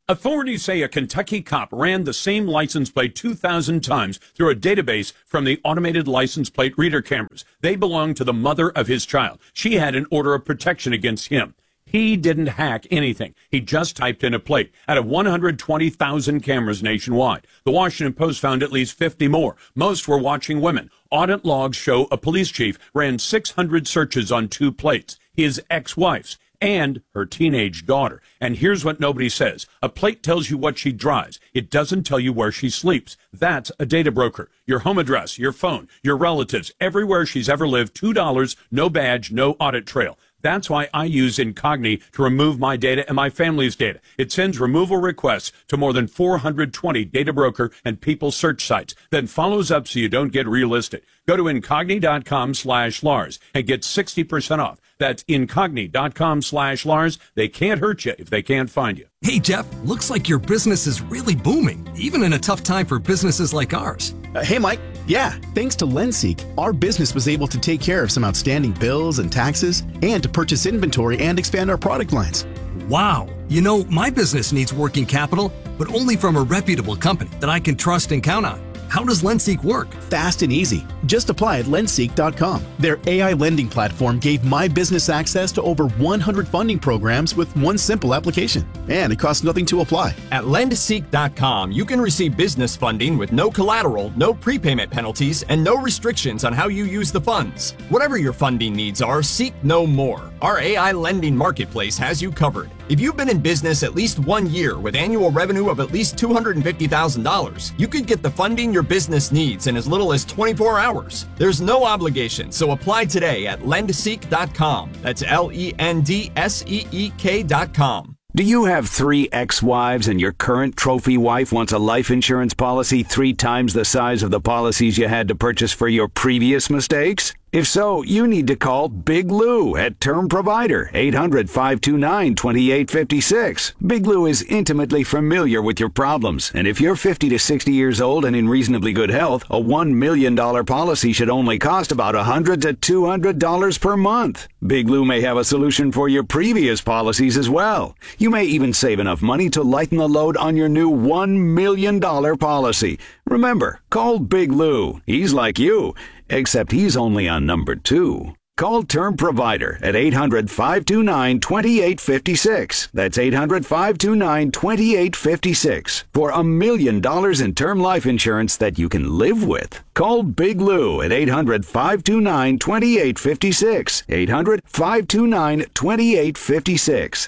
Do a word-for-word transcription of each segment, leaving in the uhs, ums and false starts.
Authorities say a Kentucky cop ran the same license plate two thousand times through a database from the automated license plate reader cameras. They belong to the mother of his child. She had an order of protection against him. He didn't hack anything. He just typed in a plate out of one hundred twenty thousand cameras nationwide. The Washington Post found at least fifty more. Most were watching women. Audit logs show a police chief ran six hundred searches on two plates, his ex-wife's and her teenage daughter. And here's what nobody says. A plate tells you what she drives. It doesn't tell you where she sleeps. That's a data broker. Your home address, your phone, your relatives, everywhere she's ever lived, two dollars, no badge, no audit trail. That's why I use Incogni to remove my data and my family's data. It sends removal requests to more than four hundred twenty data broker and people search sites, then follows up so you don't get relisted. Go to Incogni.com slash Lars and get sixty percent off. That's Incogni.com slash Lars. They can't hurt you if they can't find you. Hey, Jeff, looks like your business is really booming, even in a tough time for businesses like ours. Uh, hey, Mike. Yeah, thanks to Lenseek, our business was able to take care of some outstanding bills and taxes and to purchase inventory and expand our product lines. Wow. You know, my business needs working capital, but only from a reputable company that I can trust and count on. How does Lenseek work? Fast and easy. Just apply at lenseek dot com. Their A I lending platform gave my business access to over one hundred funding programs with one simple application. And it costs nothing to apply. At lenseek dot com, you can receive business funding with no collateral, no prepayment penalties, and no restrictions on how you use the funds. Whatever your funding needs are, seek no more. Our A I lending marketplace has you covered. If you've been in business at least one year with annual revenue of at least two hundred fifty thousand dollars, you could get the funding your business needs in as little as twenty-four hours. There's no obligation, so apply today at lenseek dot com. That's L E N D S E E K dot com. Do you have three ex-wives and your current trophy wife wants a life insurance policy three times the size of the policies you had to purchase for your previous mistakes? If so, you need to call Big Lou at Term Provider, eight hundred, five two nine, two eight five six. Big Lou is intimately familiar with your problems, and if you're fifty to sixty years old and in reasonably good health, a one million dollars policy should only cost about one hundred to two hundred dollars per month. Big Lou may have a solution for your previous policies as well. You may even save enough money to lighten the load on your new one million dollars policy. Remember, call Big Lou. He's like you, except he's only on number two. Call Term Provider at eight hundred, five two nine, two eight five six. That's eight hundred, five two nine, two eight five six for a million dollars in term life insurance that you can live with. Call Big Lou at eight hundred, five two nine, two eight five six. eight hundred, five two nine, two eight five six.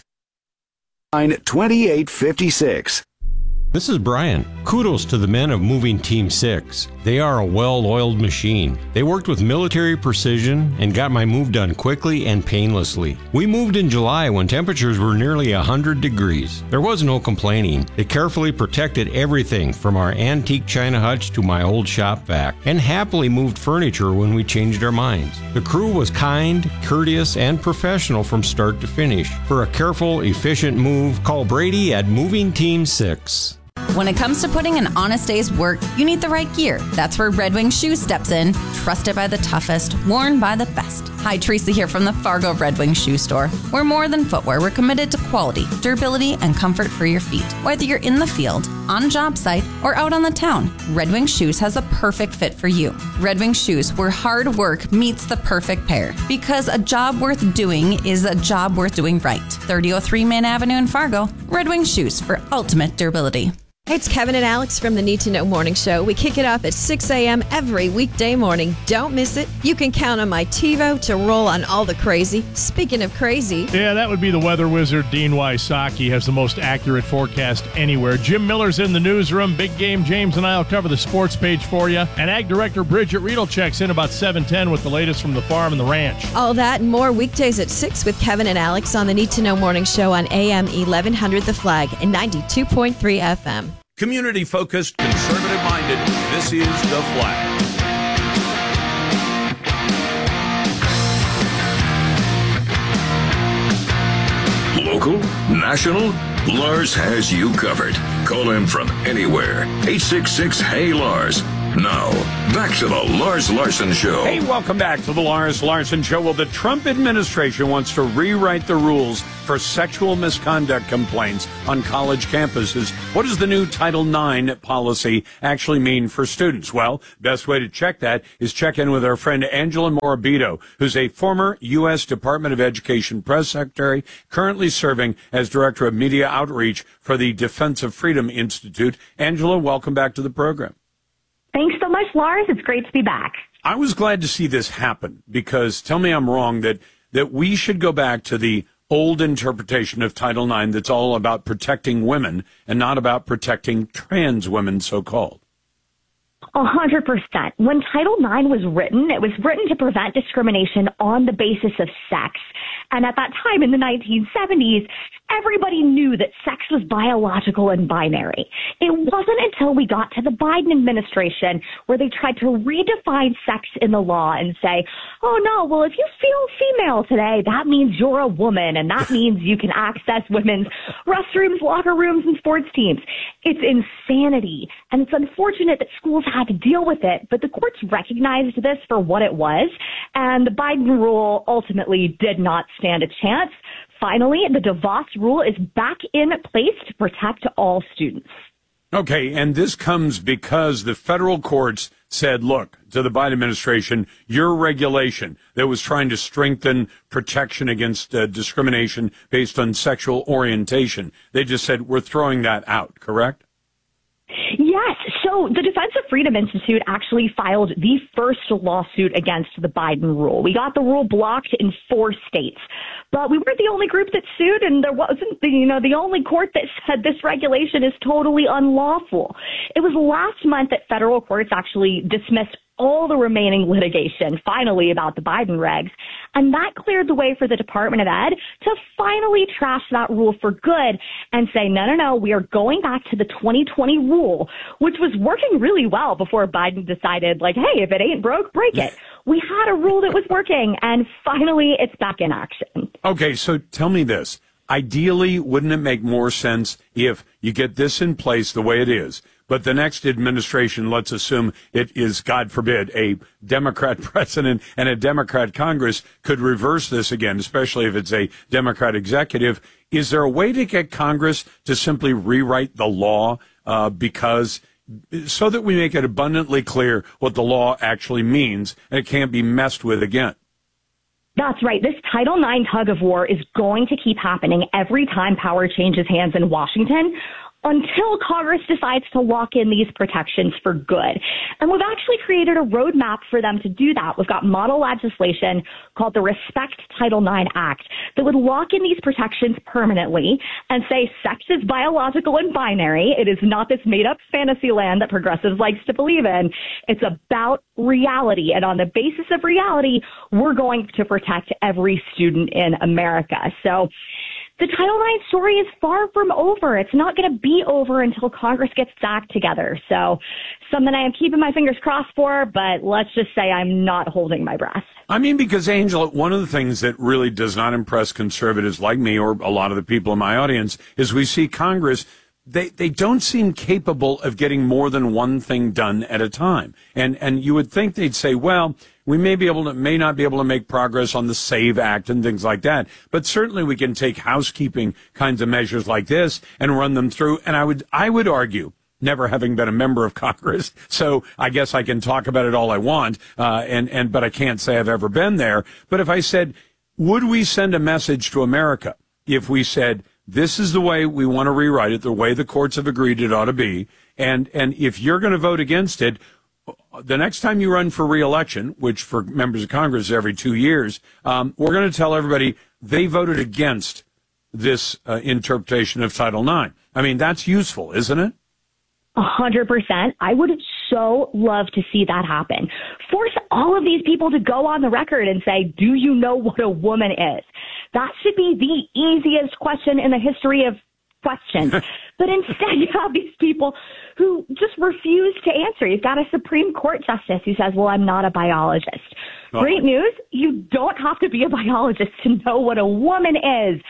two eight five six. This is Brian. Kudos to the men of Moving Team six. They are a well-oiled machine. They worked with military precision and got my move done quickly and painlessly. We moved in July when temperatures were nearly one hundred degrees. There was no complaining. They carefully protected everything from our antique china hutch to my old shop vac, and happily moved furniture when we changed our minds. The crew was kind, courteous, and professional from start to finish. For a careful, efficient move, call Brady at Moving Team six. When it comes to putting an honest day's work, you need the right gear. That's where Red Wing Shoes steps in, trusted by the toughest, worn by the best. Hi, Teresa here from the Fargo Red Wing Shoe Store. We're more than footwear. We're committed to quality, durability, and comfort for your feet. Whether you're in the field, on job site, or out on the town, Red Wing Shoes has a perfect fit for you. Red Wing Shoes, where hard work meets the perfect pair. Because a job worth doing is a job worth doing right. thirty oh three Main Avenue in Fargo. Red Wing Shoes for ultimate durability. Hey, it's Kevin and Alex from the Need to Know Morning Show. We kick it off at six a.m. every weekday morning. Don't miss it. You can count on my TiVo to roll on all the crazy. Speaking of crazy. Yeah, that would be the weather wizard, Dean Wysocki, has the most accurate forecast anywhere. Jim Miller's in the newsroom. Big Game James and I will cover the sports page for you. And Ag Director Bridget Riedel checks in about seven ten with the latest from the farm and the ranch. All that and more weekdays at six with Kevin and Alex on the Need to Know Morning Show on A M eleven hundred The Flag and ninety-two point three F M. Community-focused, conservative-minded, this is The Flag. Local, national, Lars has you covered. Call him from anywhere. eight six six, H E Y, Lars. Now, back to the Lars Larson Show. Hey, welcome back to the Lars Larson Show. Well, the Trump administration wants to rewrite the rules for sexual misconduct complaints on college campuses. What does the new Title nine policy actually mean for students? Well, best way to check that is check in with our friend Angela Morabito, who's a former U S Department of Education press secretary, currently serving as director of media outreach for the Defense of Freedom Institute. Angela, welcome back to the program. Thanks so much, Lars. It's great to be back. I was glad to see this happen because, tell me I'm wrong, that, that we should go back to the old interpretation of Title nine that's all about protecting women and not about protecting trans women, so-called. A hundred percent. When Title nine was written, it was written to prevent discrimination on the basis of sex. And at that time in the nineteen seventies, everybody knew that sex was biological and binary. It wasn't until we got to the Biden administration where they tried to redefine sex in the law and say, oh no, well, if you feel female today, that means you're a woman and that means you can access women's restrooms, locker rooms, and sports teams. It's insanity. And it's unfortunate that schools had to deal with it, but the courts recognized this for what it was, and the Biden rule ultimately did not stand a chance. Finally, the DeVos rule is back in place to protect all students. Okay, and this comes because the federal courts said, look, to the Biden administration, your regulation that was trying to strengthen protection against uh, discrimination based on sexual orientation, they just said, we're throwing that out, correct? Yes. So the Defense of Freedom Institute actually filed the first lawsuit against the Biden rule. We got the rule blocked in four states, but we weren't the only group that sued, and there wasn't the, you know, the only court that said this regulation is totally unlawful. It was last month that federal courts actually dismissed all the remaining litigation, finally, about the Biden regs. And that cleared the way for the Department of Ed to finally trash that rule for good and say, no, no, no, we are going back to the twenty twenty rule, which was working really well before Biden decided, like, hey, if it ain't broke, break it. We had a rule that was working, and finally it's back in action. Okay, so tell me this. Ideally, wouldn't it make more sense if you get this in place the way it is, but the next administration, let's assume it is, God forbid, a Democrat president and a Democrat Congress, could reverse this again, especially if it's a Democrat executive. Is there a way to get Congress to simply rewrite the law uh, because so that we make it abundantly clear what the law actually means and it can't be messed with again? That's right. This Title nine tug of war is going to keep happening every time power changes hands in Washington until Congress decides to lock in these protections for good. And we've actually created a roadmap for them to do that. We've got model legislation called the Respect Title nine Act that would lock in these protections permanently and say sex is biological and binary. It is not this made-up fantasy land that progressives likes to believe in. It's about reality. And on the basis of reality, we're going to protect every student in America. So the Title nine story is far from over. It's not going to be over until Congress gets its act together. So something I am keeping my fingers crossed for, but let's just say I'm not holding my breath. I mean, because, Angela, one of the things that really does not impress conservatives like me or a lot of the people in my audience is we see Congress, they, they don't seem capable of getting more than one thing done at a time. And, and you would think they'd say, well, we may be able to, may not be able to make progress on the SAVE Act and things like that, but certainly we can take housekeeping kinds of measures like this and run them through. And I would, I would argue, never having been a member of Congress, so I guess I can talk about it all I want, uh, and, and, but I can't say I've ever been there. But if I said, would we send a message to America if we said, this is the way we want to rewrite it, the way the courts have agreed it ought to be, and, and if you're going to vote against it, the next time you run for re-election, which for members of Congress is every two years, um, we're going to tell everybody they voted against this uh, interpretation of Title nine. I mean, that's useful, isn't it? A hundred percent. I would so love to see that happen. Force all of these people to go on the record and say, do you know what a woman is? That should be the easiest question in the history of questions. But instead, you have these people who just refuse to answer. You've got a Supreme Court justice who says, well, I'm not a biologist. Oh. Great news. You don't have to be a biologist to know what a woman is.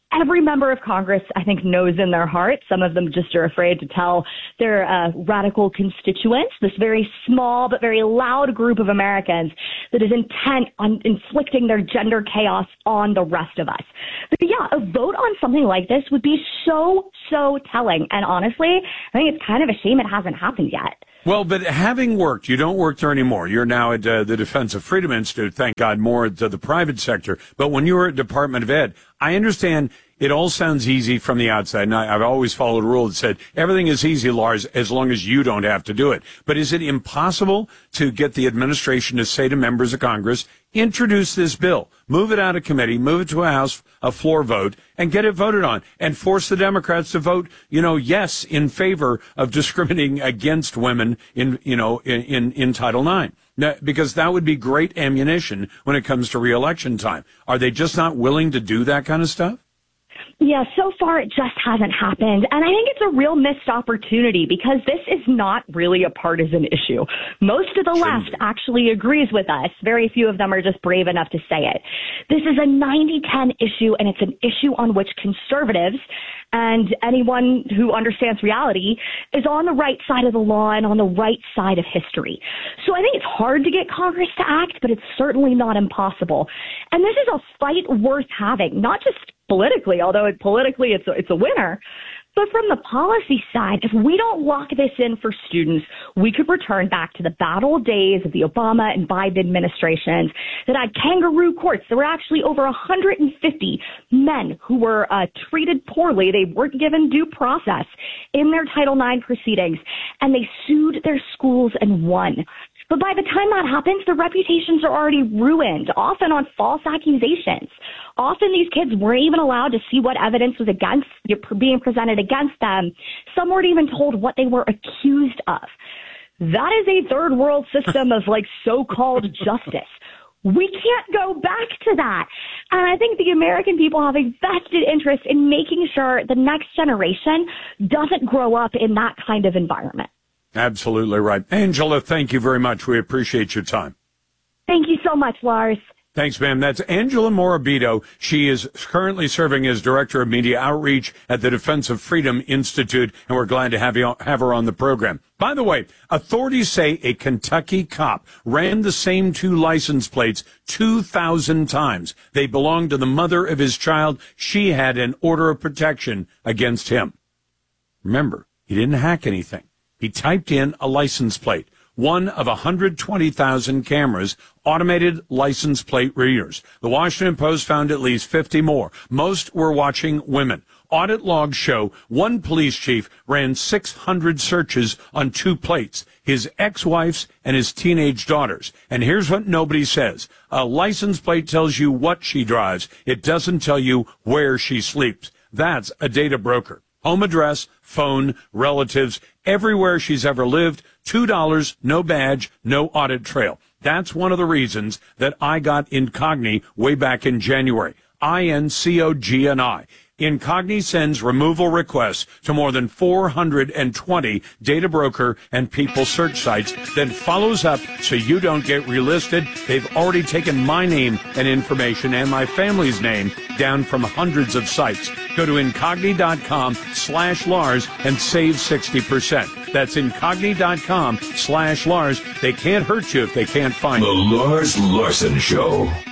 every member of Congress, I think, knows in their heart. Some of them just are afraid to tell their uh, radical constituents, this very small but very loud group of Americans that is intent on inflicting their gender chaos on the rest of us. But yeah, a vote on something like this would be so, so telling. And honestly, I think it's kind of a shame it hasn't happened yet. Well, but having worked, you don't work there anymore. You're now at uh, the Defense of Freedom Institute, thank God, more to the private sector. But when you were at Department of Ed, I understand it all sounds easy from the outside. And I, I've always followed a rule that said everything is easy, Lars, as long as you don't have to do it. But is it impossible to get the administration to say to members of Congress, introduce this bill, move it out of committee, move it to a House, a floor vote, and get it voted on, and force the Democrats to vote, you know, yes, in favor of discriminating against women in, you know, in, in, in Title nine? Now, because that would be great ammunition when it comes to re-election time. Are they just not willing to do that kind of stuff? Yeah, so far it just hasn't happened. And I think it's a real missed opportunity because this is not really a partisan issue. Most of the left actually agrees with us. Very few of them are just brave enough to say it. This is a ninety ten issue, and it's an issue on which conservatives and anyone who understands reality is on the right side of the law and on the right side of history. So I think it's hard to get Congress to act, but it's certainly not impossible. And this is a fight worth having, not just politically, although it, politically it's a, it's a winner. But from the policy side, if we don't lock this in for students, we could return back to the battle days of the Obama and Biden administrations that had kangaroo courts. There were actually over one hundred fifty men who were uh, treated poorly. They weren't given due process in their Title nine proceedings, and they sued their schools and won. But by the time that happens, their reputations are already ruined, often on false accusations. Often these kids weren't even allowed to see what evidence was against being presented against them. Some weren't even told what they were accused of. That is a third world system of like so-called justice. We can't go back to that. And I think the American people have a vested interest in making sure the next generation doesn't grow up in that kind of environment. Absolutely right. Angela, thank you very much. We appreciate your time. Thank you so much, Lars. Thanks, ma'am. That's Angela Morabito. She is currently serving as Director of Media Outreach at the Defense of Freedom Institute, and we're glad to have, you, have her on the program. By the way, authorities say a Kentucky cop ran the same two license plates two thousand times. They belonged to the mother of his child. She had an order of protection against him. Remember, he didn't hack anything. He typed in a license plate, one of one hundred twenty thousand cameras, automated license plate readers. The Washington Post found at least fifty more. Most were watching women. Audit logs show one police chief ran six hundred searches on two plates, his ex-wife's and his teenage daughter's. And here's what nobody says. A license plate tells you what she drives. It doesn't tell you where she sleeps. That's a data broker. Home address, phone, relatives, everywhere she's ever lived, two dollars, no badge, no audit trail. That's one of the reasons that I got Incogni way back in January. I N C O G N I. Incogni sends removal requests to more than four hundred twenty data broker and people search sites, then follows up so you don't get relisted. They've already taken my name and information and my family's name down from hundreds of sites. Go to Incogni.com slash Lars and save sixty percent. That's Incogni.com slash Lars. They can't hurt you if they can't find you. The Lars Larson Show.